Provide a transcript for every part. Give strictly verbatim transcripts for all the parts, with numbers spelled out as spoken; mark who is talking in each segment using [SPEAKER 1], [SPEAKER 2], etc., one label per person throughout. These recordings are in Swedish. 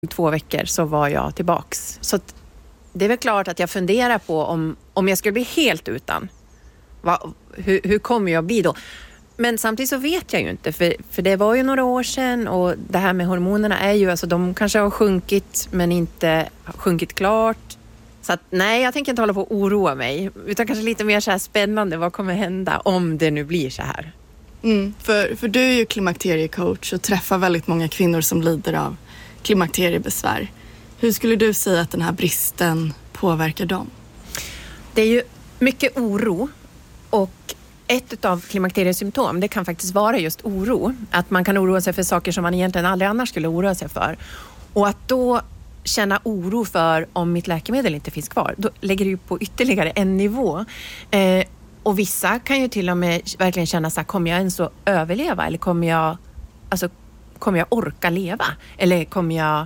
[SPEAKER 1] två veckor så var jag tillbaks. Så att det är väl klart att jag funderar på om, om jag skulle bli helt utan. Va, hur, hur kommer jag bli då? Men samtidigt så vet jag ju inte. För, för det var ju några år sedan och det här med hormonerna är ju, alltså de kanske har sjunkit men inte sjunkit klart. Så att nej, jag tänker inte hålla på att oroa mig. Utan kanske lite mer så här spännande, vad kommer hända om det nu blir så här?
[SPEAKER 2] Mm, för, för du är ju klimakteriecoach och träffar väldigt många kvinnor som lider av klimakteriebesvär. Hur skulle du säga att den här bristen påverkar dem?
[SPEAKER 1] Det är ju mycket oro, och ett av klimakteriesymptom, det kan faktiskt vara just oro. Att man kan oroa sig för saker som man egentligen aldrig annars skulle oroa sig för. Och att då känna oro för om mitt läkemedel inte finns kvar, då lägger det ju på ytterligare en nivå. Eh, och vissa kan ju till och med verkligen känna så här, kommer jag ens att överleva? Eller kommer jag, alltså, kommer jag orka leva? Eller kommer jag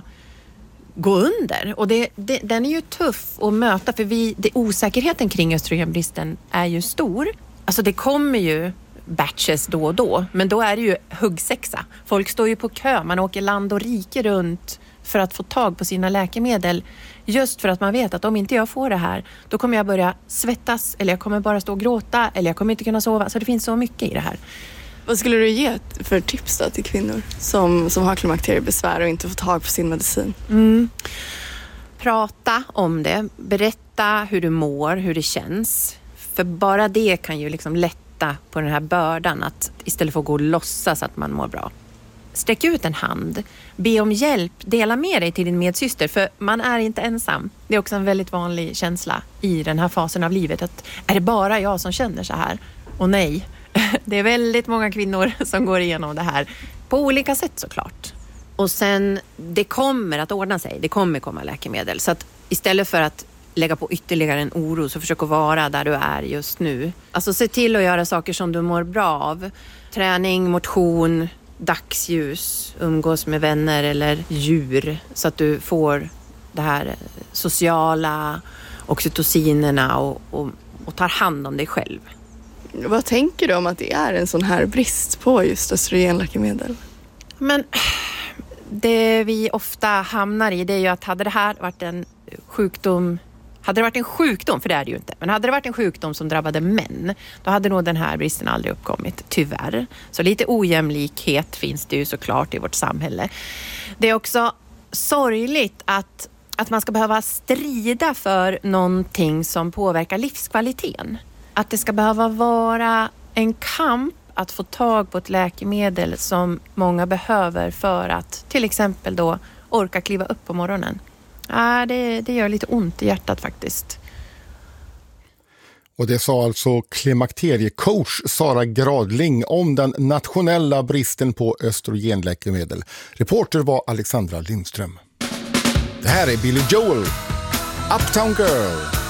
[SPEAKER 1] gå under? Och det, det, den är ju tuff att möta, för vi, det, osäkerheten kring östrogenbristen är ju stor. Alltså det kommer ju batches då och då, men då är det ju huggsexa. Folk står ju på kö, man åker land och rike runt för att få tag på sina läkemedel. Just för att man vet att om inte jag får det här, då kommer jag börja svettas, eller jag kommer bara stå och gråta, eller jag kommer inte kunna sova. Så det finns så mycket i det här.
[SPEAKER 2] Vad skulle du ge för tips då till kvinnor som, som har klimakteriebesvär och inte får tag på sin medicin?
[SPEAKER 1] Mm. Prata om det. Berätta hur du mår, hur det känns. För bara det kan ju liksom lätta på den här bördan, att istället för att gå och låtsas att man mår bra. Sträck ut en hand, be om hjälp, dela med dig till din medsyster, för man är inte ensam. Det är också en väldigt vanlig känsla i den här fasen av livet, att är det bara jag som känner så här? Och nej, det är väldigt många kvinnor som går igenom det här på olika sätt såklart. Och sen, det kommer att ordna sig, det kommer komma läkemedel. Så att istället för att lägga på ytterligare en oro, så försök att vara där du är just nu. Alltså se till att göra saker som du mår bra av. Träning, motion, dagsljus, umgås med vänner eller djur, så att du får det här sociala, oxytocinerna och, och, och tar hand om dig själv.
[SPEAKER 2] Vad tänker du om att det är en sån här brist på just östrogenläkemedel?
[SPEAKER 1] Men det vi ofta hamnar i, det är ju att hade det här varit en sjukdom, hade det varit en sjukdom, för det är det ju inte, men hade det varit en sjukdom som drabbade män, då hade nog den här bristen aldrig uppkommit, tyvärr. Så lite ojämlikhet finns det ju såklart i vårt samhälle. Det är också sorgligt att, att man ska behöva strida för någonting som påverkar livskvaliteten. Att det ska behöva vara en kamp att få tag på ett läkemedel som många behöver för att till exempel då orka kliva upp på morgonen. Ja, det, det gör lite ont i hjärtat faktiskt.
[SPEAKER 3] Och det sa alltså klimakteriecoach Sara Gradling om den nationella bristen på östrogenläkemedel. Reporter var Alexandra Lindström. Det här är Billy Joel, Uptown Girl.